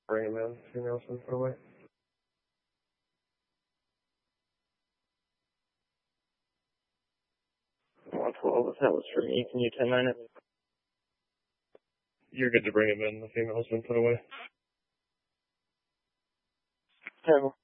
Bring him in. Female husband put away. 112, that was for me. Can you 10-9 it? You're good to bring him in. The female husband put away. 10.